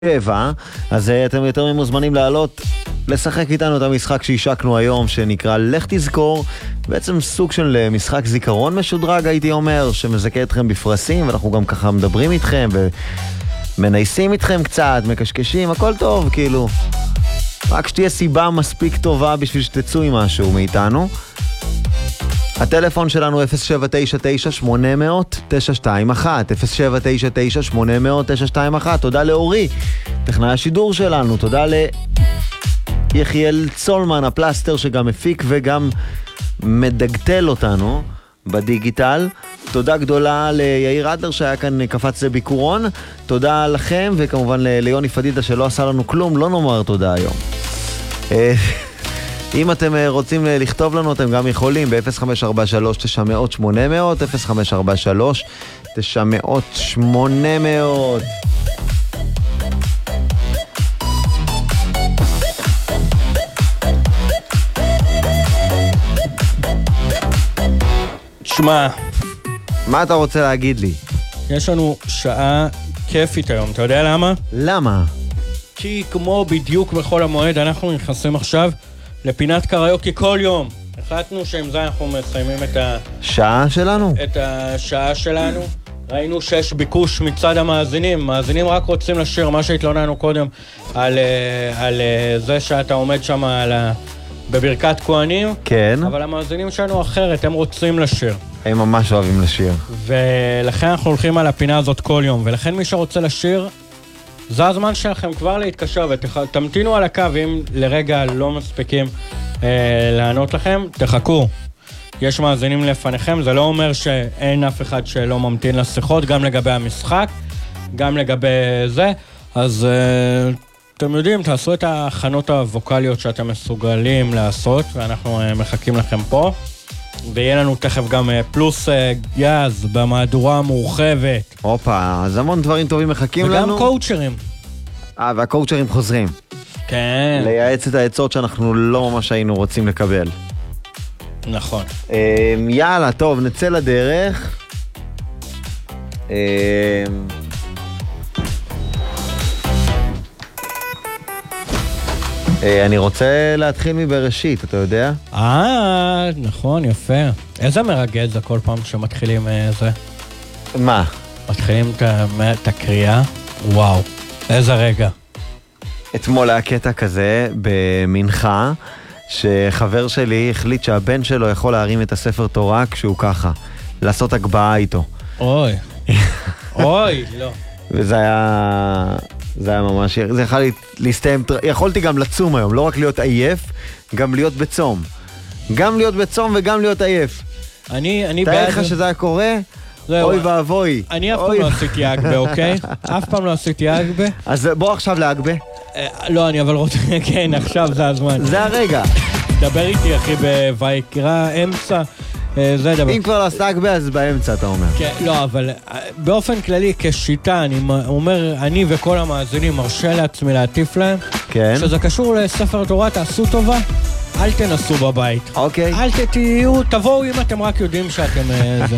אז אתם יותר מוזמנים לעלות לשחק איתנו את המשחק שהשקנו היום שנקרא לך תזכור, בעצם סוג של משחק זיכרון משודרג הייתי אומר, שמזכה אתכם בפרסים ואנחנו גם ככה מדברים איתכם ומנסים איתכם קצת, מקשקשים, הכל טוב כאילו, רק שתהיה סיבה מספיק טובה בשביל שתצאו עם משהו מאיתנו. הטלפון שלנו 0799-800-921 0799-800-921. תודה לאורי, טכנאי השידור שלנו. תודה ליחיאל צולמן הפלסטר שגם מפיק וגם מדגטל אותנו בדיגיטל. תודה גדולה ליאיר אדלר שהיה כאן קפץ לביקורון. תודה לכם וכמובן ליוני פדידה שלא עשה לנו כלום. לא נאמר תודה היום. אם אתם רוצים לכתוב לנו, אתם גם יכולים ב-0543-900-800, 0543-900-800. שמע, מה אתה רוצה להגיד לי? יש לנו שעה כיפית היום, אתה יודע למה? למה? כי כמו בדיוק בכל המועד, אנחנו נכנסים עכשיו לפינת קריוקי כל יום. החלטנו שעם זה אנחנו מסיימים את שעה שלנו? את השעה שלנו. ראינו שיש ביקוש מצד המאזינים. מאזינים רק רוצים לשיר, מה שהתלוננו קודם על זה שאתה עומד שם בברכת כהנים. כן. אבל המאזינים שלנו אחרת, הם רוצים לשיר. הם ממש אוהבים לשיר. ולכן אנחנו הולכים על הפינה הזאת כל יום. ולכן מי שרוצה לשיר, זה הזמן שלכם כבר להתקשר ותמתינו על הקו, אם לרגע לא מספיקים לענות לכם, תחכו. יש מאזינים לפניכם, זה לא אומר שאין אף אחד שלא ממתין לשיחות, גם לגבי המשחק, גם לגבי זה. אז אתם יודעים, תעשו את ההכנות הווקליות שאתם מסוגלים לעשות, ואנחנו מחכים לכם פה. ויהיה לנו תכף גם פלוס גז במהדורה המורחבת. הופה, אז המון דברים טובים מחכים לנו. וגם קואוצ'רים. והקואוצ'רים חוזרים. כן. לייעץ את העצות שאנחנו לא ממש היינו רוצים לקבל. נכון. יאללה, טוב, נצא לדרך. אני רוצה להתחיל מבראשית, אתה יודע? נכון, יפה. איזה מרגש זה כל פעם שמתחילים זה? מה? מתחילים את הקריאה? וואו, איזה רגע. אתמול היה קטע כזה במנחה, שחבר שלי החליט שהבן שלו יכול להרים את הספר תורה כשהוא ככה, לעשות הגבהה איתו. אוי, אוי, לא. וזה היה ממש, זה יכול להסתיים, יכולתי גם לצום היום, לא רק להיות עייף, גם להיות בצום. גם להיות בצום וגם להיות עייף. אני תאר לך שזה היה קורה? אוי ואבוי. אני אף פעם לא עשיתי אגבה, אוקיי? אף פעם לא עשיתי אגבה. אז בוא עכשיו לאגבה. לא, אני אבל רוצה, כן, עכשיו זה הזמן. זה הרגע. דבר איתי, אחי, בויקרא, אמצע. אם כבר לא עשתה אגבה, אז באמצע, אתה אומר. כן, לא, אבל באופן כללי, כשיטה, אני אומר, אני וכל המאזינים מרשה לעצמי להטיף להם, שזה קשור לספר תורה, תעשו טובה, אל תנסו בבית. אוקיי. אל תבואו אם אתם רק יודעים שאתם זה.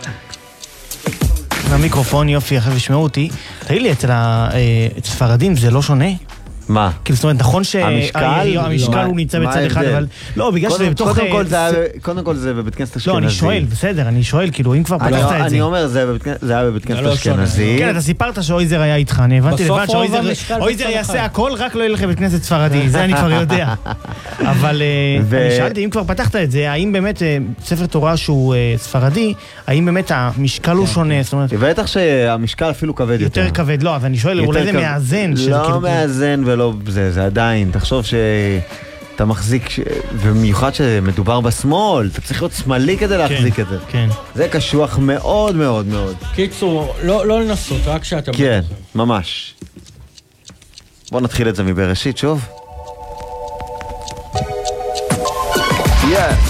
המיקרופון יופי, אחרי ושמעו אותי. תראי לי, אצל הספרדים זה לא שונה? מה? כאילו, זאת אומרת, נכון שהמשקל הוא נמצא בצד אחד, אבל לא, בגלל שזה בתוך... קודם כל זה בבית כנסת אשכנזי. לא, אני שואל, בסדר, אני שואל, כאילו, אם כבר פתחת את זה. אני אומר, זה היה בבית כנסת אשכנזי. כן, אתה סיפרת שאויזר היה איתך, אני הבנתי לבד שאויזר יעשה הכל, רק לא יהיה לך בית כנסת ספרדי, זה אני כבר יודע. אבל אני שאלתי, אם כבר פתחת את זה, האם באמת ספר תורה שהוא ספרדי, האם באמת המשקל הוא שונה? בטח שהמשקל אפילו כבד יותר. יותר כבד, לא, אבל אני שואל, אולי זה מאזן. לא מאזן ולא, זה עדיין, תחשוב שאתה מחזיק, במיוחד שמדובר בשמאל, אתה צריך להיות שמאלי כדי להחזיק את זה. כן. זה קשוח מאוד מאוד מאוד. קיצור, לא לנסות, רק שאתם... כן, ממש. בוא נתחיל את זה מבראשית שוב. Yes.